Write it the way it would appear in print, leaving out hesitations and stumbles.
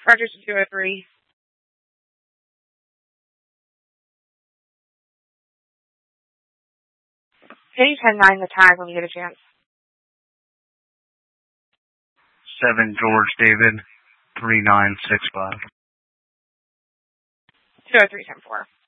Rogers to 203. Can you 10-9 the tag when you get a chance? 7 George David 3965. 203-10-4.